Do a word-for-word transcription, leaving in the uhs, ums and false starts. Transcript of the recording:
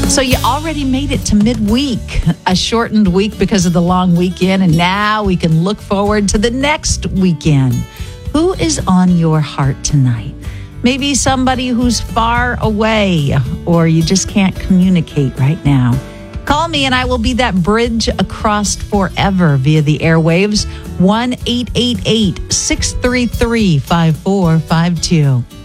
So you already made it to midweek, a shortened week because of the long weekend, and now we can look forward to the next weekend. Who is on your heart tonight? Maybe somebody who's far away, or you just can't communicate right now. Call me and I will be that bridge across forever via the airwaves. one eight eight eight, six three three, five four five two.